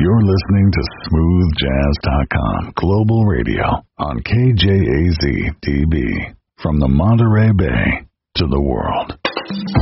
You're listening to SmoothJazz.com Global Radio on KJAZ-DB. From the Monterey Bay to the world.